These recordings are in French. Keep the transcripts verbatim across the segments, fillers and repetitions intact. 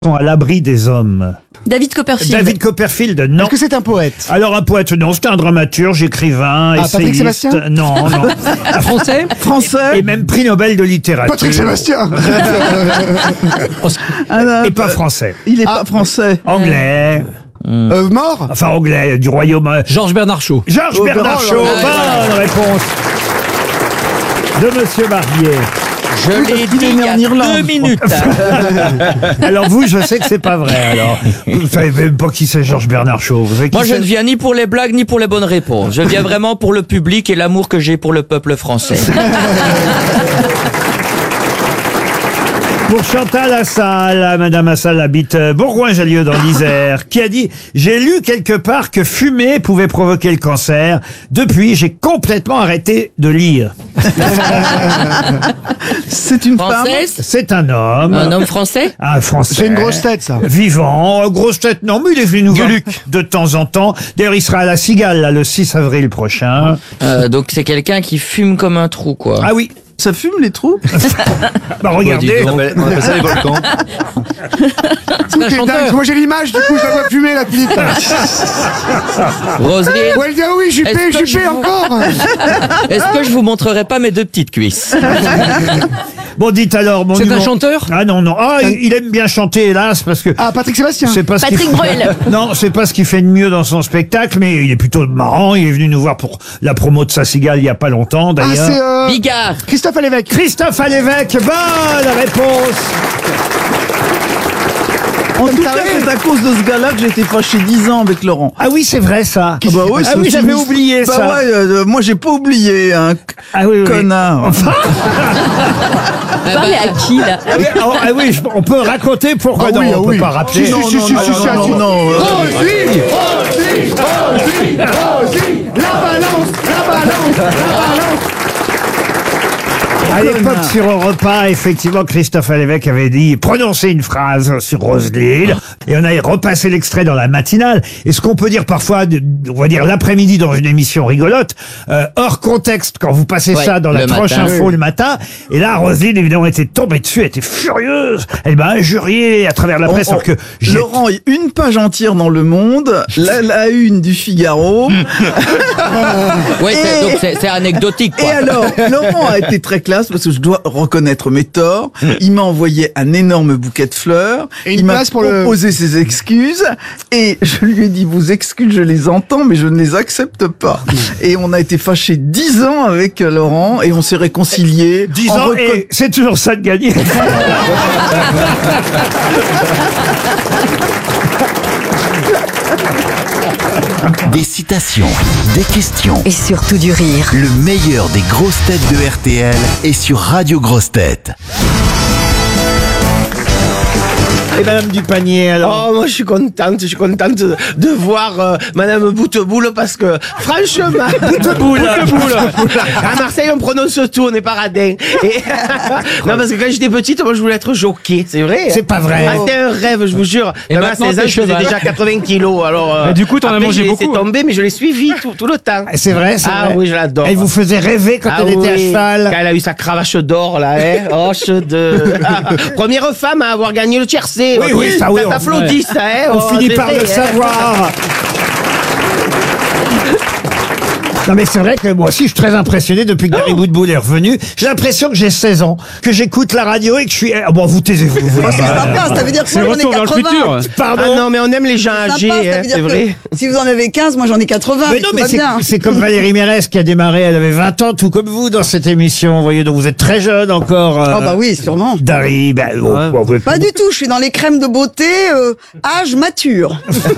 sont à l'abri des hommes. David Copperfield. David Copperfield, non. Est-ce que c'est un poète? Alors un poète, non, c'est un dramaturge, écrivain, Ah, Patrick essayiste. Sébastien? Non, non. Français Français Et même prix Nobel de littérature. Patrick Sébastien. Et pas français. Il est pas français. Anglais. Euh, mort? Enfin anglais, du royaume. euh, Georges Bernard Shaw. Georges Oh, Bernard oh là Shaw. là. Bonne réponse de Monsieur Barbier. Je l'ai dit il y a en Irlande, deux minutes. Alors vous, je sais que c'est pas vrai. Alors, vous savez même pas qui c'est Georges Bernard Shaw. Vous savez qui Moi, je c'est ne viens ni pour les blagues, ni pour les bonnes réponses. Je viens vraiment pour le public et l'amour que j'ai pour le peuple français. Pour Chantal Assal, Madame Assal habite euh, Bourgoin-Jallieu dans l'Isère, qui a dit « J'ai lu quelque part que fumer pouvait provoquer le cancer. Depuis, j'ai complètement arrêté de lire. C'est une femme. Française? » C'est un homme. Un homme français? Un Français. C'est une grosse tête, ça. Vivant. Grosse tête, non, mais il est venu nous voir de temps en temps. D'ailleurs, il sera à la Cigale, là, le six avril prochain. Euh, donc c'est quelqu'un qui fume comme un trou, quoi. Ah oui. Ça fume les trous? Bah regardez. Bah, dis donc. On appelle ça les volcans. C'est un C'est dingue. chanteur. Moi j'ai l'image, du coup je la vois fumer la Philippe. Roselyne, Ouais, elle dit ah oui, Juppé, Est-ce que Juppé je vous- encore. est-ce que je vous montrerai pas mes deux petites cuisses? Bon, dites alors, mon C'est un numéro- chanteur? Ah non, non. Ah, il il aime bien chanter, hélas, parce que... Ah, Patrick Sébastien. C'est pas ce qu'il Patrick fait- Bruel. Non, c'est pas ce qu'il fait de mieux dans son spectacle, mais il est plutôt marrant. Il est venu nous voir pour la promo de sa cigale il y a pas longtemps, Ah, d'ailleurs. c'est euh, Bigard. Christophe Alévèque. Christophe Alévèque, bonne réponse. En tout cas, c'est à cause de ce gars-là que j'ai été fâché dix ans avec Laurent. Ah oui, c'est vrai ça. Ah bah oui, Ah c'est oui, aussi j'avais une- oublié bah ça. ouais, euh, moi j'ai pas oublié, hein. Ah oui, oui. Connard. Parlez à qui, là? Ah oui, oh, ah oui, je- on peut raconter pourquoi Ah non, oui, on ah peut oui. pas rappeler. Si, si, si, si, si, non, si, non, si. non, euh, Roselyne, Roselyne, Roselyne, Roselyne, la balance, la balance, la balance. À l'époque, Connard. sur Europe un, effectivement, Christophe Alévèque avait dit, prononcé une phrase sur Roselyne, et on avait repassé l'extrait dans la matinale. Et ce qu'on peut dire parfois, de- on va dire l'après-midi dans une émission rigolote, euh, hors contexte, quand vous passez Ouais, ça dans la le tranche matin. info le matin, et là, Roselyne, évidemment, était tombée dessus, elle était furieuse, elle m'a injurié à travers la presse, on- alors que j'ai- Laurent, une page entière dans Le Monde, la, la une du Figaro. Ouais, c'est- Et- donc c'est c'est anecdotique, Et quoi. alors, Laurent a été très classe parce que je dois reconnaître mes torts. Il m'a envoyé un énorme bouquet de fleurs. Et une il m'a place pour le- proposé ses excuses. Et je lui ai dit, vos excuses, je les entends, mais je ne les accepte pas. Et on a été fâchés dix ans avec Laurent et on s'est réconciliés. dix en ans, recon- et c'est toujours ça de gagner. Des citations, des questions. Et surtout du rire. Le meilleur des grosses têtes de R T L est sur Radio Grosses Têtes. Et Madame Dupanier, alors. Oh, moi je suis contente, je suis contente de, de voir euh, Madame Bouteboul parce que franchement, Bouteboul, à Marseille on prononce tout, on n'est pas radin. Et non parce que quand j'étais petite, moi je voulais être jockey, c'est vrai. C'est pas vrai. Ah, c'était un rêve, je vous jure. Et Même à maintenant, seize ans, t'es je faisais cheval. déjà quatre-vingts kilos. Alors. euh, Mais du coup, t'en as après, mangé j'ai laissé beaucoup, hein. tomber, mais je l'ai suivi tout, tout le temps. C'est vrai, c'est Ah vrai. oui, je l'adore. Elle vous faisait rêver quand Ah elle était à oui, cheval. Quand elle a eu sa cravache d'or, là, hein. Oh, de... Première femme à avoir gagné le tiercé. Oui, oui, ça, oui, on- t'applaudis, ça, hein. On Oh, finit c'est par vrai, le hein. savoir. Non mais c'est vrai que moi aussi je suis très impressionné depuis que Gary Bouteboul est revenu. J'ai l'impression que j'ai seize ans, que j'écoute la radio et que je suis... Ah bon, vous taisez-vous. vous. C'est sympa, ça veut dire que moi j'en ai quatre-vingts. Pardon. Ah non, mais on aime les gens C'est âgés, sympa, ça hein, veut dire c'est que vrai. si vous en avez quinze, moi j'en ai quatre-vingts. Mais Mais non, tout mais va c'est, bien. c'est comme Valérie Mérès qui a démarré, elle avait vingt ans, tout comme vous dans cette émission. Vous voyez, donc vous êtes très jeune encore. euh, Ah bah oui, sûrement. Dari, ben, oh, bon, vous- Pas du tout, je suis dans les crèmes de beauté, euh, âge mature.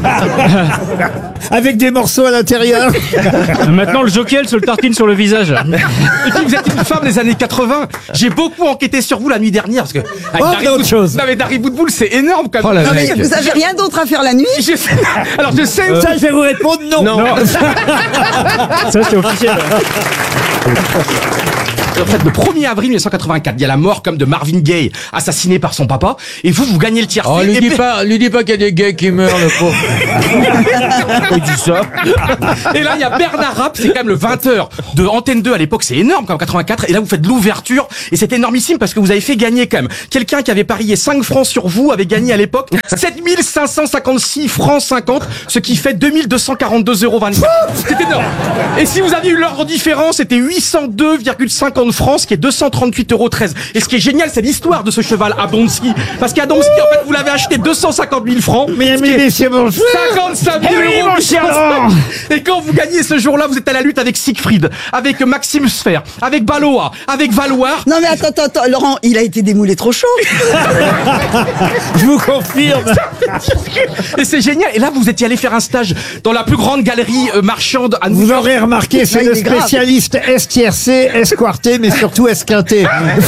avec des morceaux à l'intérieur. Maintenant, le jockey, elle se le tartine sur le visage. Et puis vous êtes une femme des années quatre-vingts. J'ai beaucoup enquêté sur vous la nuit dernière parce que. avec Oh, Dari d'autres Bout- choses. Non mais Dari Bouteboul, c'est énorme quand même. Oh, la Non mais mec. vous avez rien d'autre à faire la nuit? Je sais- Alors je sais. Ça, je vais vous répondre non. Non. Ça, c'est officiel. en fait, le premier avril mille neuf cent quatre-vingt-quatre, il y a la mort comme de Marvin Gaye, assassiné par son papa, et vous, vous gagnez le tiercé. Oh, lui et dis puis- pas, lui dis pas qu'il y a des gays qui meurent, le pauvre. Il dit ça. Et là, il y a Bernard Rapp, c'est quand même le vingt heures de Antenne deux à l'époque, c'est énorme quand même, quatre-vingt-quatre. Et là, vous faites l'ouverture, et c'est énormissime parce que vous avez fait gagner quand même. Quelqu'un qui avait parié cinq francs sur vous avait gagné à l'époque sept mille cinq cent cinquante-six francs cinquante, ce qui fait deux mille deux cent quarante-deux euros vingt-quatre. C'est énorme. Et si vous aviez eu l'ordre différent, c'était huit cent deux virgule cinquante francs, ce qui est deux cent trente-huit euros treize. Et ce qui est génial, c'est l'histoire de ce cheval à Domski. Parce qu'à Domski, en fait, vous l'avez acheté deux cent cinquante mille francs. Mesdames et messieurs, bonjour. cinquante-cinq mille Eh oui, euros. mon cher Laurent. Et quand vous gagnez ce jour-là, vous êtes à la lutte avec Siegfried, avec Maxime Sfer, avec Balois, avec Valois. Non mais attends, attends, attends, Laurent, il a été démoulé trop chaud. Je vous confirme. Et c'est génial. Et là, vous étiez allé faire un stage dans la plus grande galerie euh, marchande à New Vous York. aurez remarqué, c'est il le est grave. spécialiste S-tiercé, S-quarté, mais surtout S-quinté.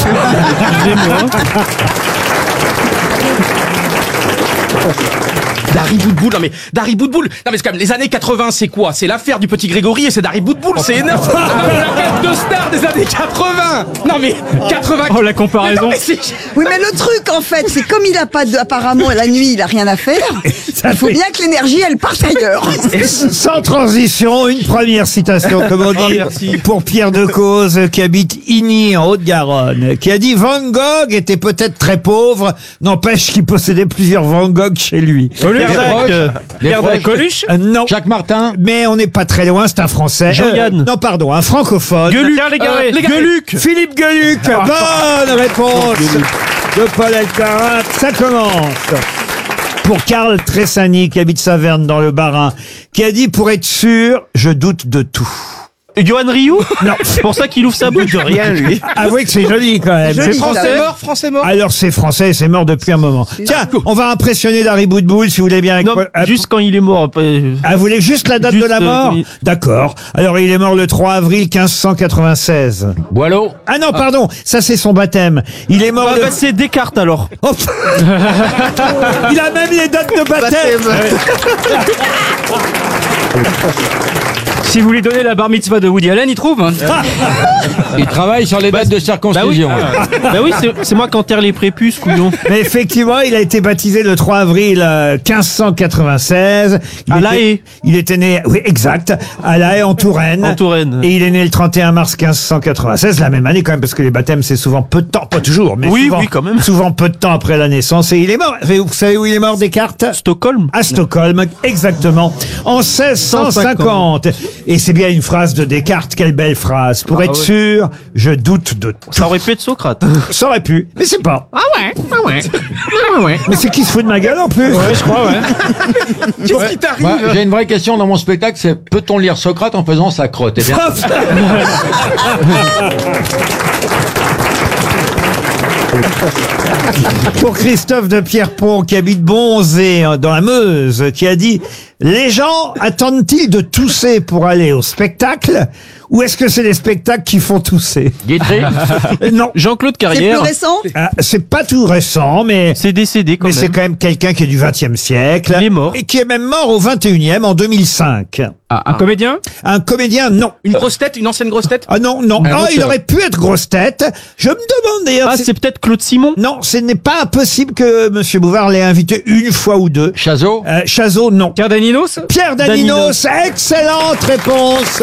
Dari Boudboul, non mais Dari Boudboul, non mais c'est quand même les années quatre-vingts, c'est quoi? C'est l'affaire du petit Grégory et c'est Dari Boudboul, c'est énorme. Ah, non, mais la carte de star des années quatre-vingts. Non mais quatre-vingts. Oh, la comparaison. Mais non, mais c'est- Oui mais le truc en fait, c'est comme il a pas de, apparemment la nuit, il a rien à faire. Ça Il faut fait- bien que l'énergie elle parte ailleurs. Sans transition, une première citation, comme on dit, pour Pierre Decauze, qui habite Igny, en Haute-Garonne, qui a dit « Van Gogh était peut-être très pauvre, n'empêche qu'il possédait plusieurs Van Gogh chez lui. » Les proches, les proches. Coluche. Euh, Non. Jacques Martin. Mais on n'est pas très loin, c'est un Français. Jean-Yann. Euh, non, pardon, un francophone. Gueluc. Pierre Légaré. Euh, Légaré. Gueluc. Philippe Gueluc. Bonne réponse de Paul Elkarat. Ça commence. Pour Karl Tressani, qui habite Saverne dans le Bas-Rhin, qui a dit « Pour être sûr, je doute de tout ». Johan Rioux. Non. C'est pour ça qu'il ouvre sa bouche de rien, lui. Avouez que c'est joli quand même. Joli, C'est ça, Français ouais. mort, Français mort. Alors c'est français, c'est mort depuis un moment. Tiens, on va impressionner Dari Boudboul si vous voulez bien. avec Non, Paul- ah, juste quand il est mort. après, Ah, vous voulez juste la date Juste, de la euh, mort oui. D'accord. Alors il est mort le trois avril quinze cent quatre-vingt-seize. Boileau. Ah non, pardon, ça c'est son baptême. Il est mort Ah le... bah, c'est Descartes alors. Oh, il a même les dates de baptême. Si vous lui donnez la bar mitzvah de Woody Allen, il trouve. Hein. Il travaille sur les dates de circoncision. Bah oui, bah oui c'est- c'est moi qui enterre les prépuces, couillon. Mais effectivement, il a été baptisé le trois avril euh, quinze cent quatre-vingt-seize. Il À était- La Haye. Il était né, oui, exact, à La Haye, en Touraine. En Touraine. Et il est né le trente et un mars quinze cent quatre-vingt-seize, la même année quand même, parce que les baptêmes, c'est souvent peu de temps, pas toujours, mais Oui, souvent, oui, quand même. souvent peu de temps après la naissance. Et il est mort. Vous savez où il est mort, Descartes? Stockholm. À Stockholm, exactement, en seize cent cinquante. Et c'est bien une phrase de Descartes, quelle belle phrase. Pour Ah être ouais. sûr, je doute de tout. Ça aurait pu être Socrate. Ça aurait pu, mais c'est pas. Ah ouais, ah ouais, ah ouais. Mais c'est qui se fout de ma gueule en plus? Je crois, ouais. Qu'est-ce qui t'arrive? Moi, j'ai une vraie question dans mon spectacle, c'est peut-on lire Socrate en faisant sa crotte? Eh bien, Pour Christophe de Pierrepont, qui habite Bonzé, hein, dans la Meuse, qui a dit « Les gens attendent-ils de tousser pour aller au spectacle ou est-ce que c'est les spectacles qui font tousser Guitry. ?» Non, Jean-Claude C'est plus Carrière. récent. ah, c'est pas tout récent, mais... C'est décédé quand Mais c'est même. quand même quelqu'un qui est du vingtième siècle. Il est mort. Et qui est même mort au vingt et unième, en deux mille cinq. Ah, un comédien. Un comédien, non. Une grosse tête, une ancienne grosse tête? Ah non, non. Un Ah, il auteur. aurait pu être grosse tête. Je me demande d'ailleurs... Ah, c'est- c'est peut-être Claude Simon. Non, ce n'est pas impossible que Monsieur Bouvard l'ait invité une fois ou deux. Chazot. Euh, Chazot, non. Pierre Daninos. Pierre Daninos, excellente réponse.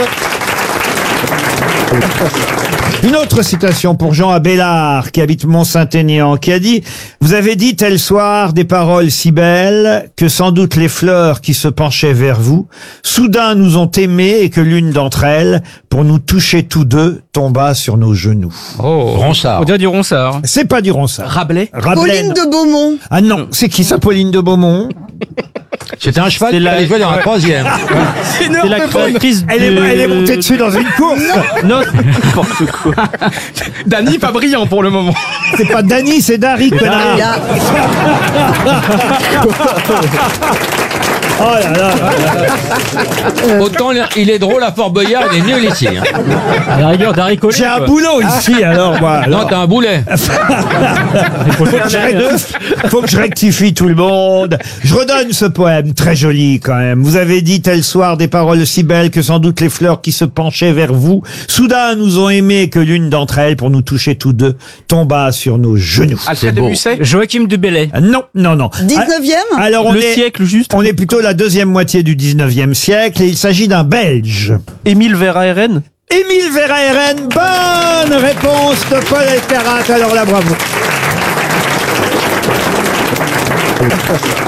Une autre citation pour Jean Abélard, qui habite Mont-Saint-Aignan, qui a dit « Vous avez dit tel soir des paroles si belles que sans doute les fleurs qui se penchaient vers vous, soudain nous ont aimés et que l'une d'entre elles, pour nous toucher tous deux, tomba sur nos genoux. Oh. Ronsard. On dirait du Ronsard. » C'est pas du Ronsard. Rabelais. Rabelais, Pauline non. de Beaumont. Ah non, c'est qui ça, Pauline de Beaumont? C'était un cheval C'est qui la- allait jouer dans la ouais. troisième. C'est C'est la créatrice Elle est, de... elle est montée dessus dans une course. Non, n'importe quoi. Dany, pas brillant pour le moment. C'est pas Dany, c'est Dari, connard. Il a- Oh là là, là, là. Autant il est drôle à Fort Boyard, il est nul ici. hein. À la rigueur, Darry Collet, J'ai un quoi. boulot ici, alors moi. Non, alors. t'as un boulet. Faut que, je rectifie, faut que je rectifie tout le monde. Je redonne ce poème, très joli quand même. Vous avez dit tel soir des paroles si belles que sans doute les fleurs qui se penchaient vers vous, soudain nous ont aimé que l'une d'entre elles, pour nous toucher tous deux, tomba sur nos genoux. Alfred de Musset. Joachim de Bellay. Ah, Non, non, non. dix-neuvième Ah, Alors on Le est, siècle, juste. on est plutôt la deuxième moitié du dix-neuvième siècle et il s'agit d'un Belge. Émile Vera-Eren. Émile Vera-Eren, bonne réponse de Paul Elkarat, alors là bravo.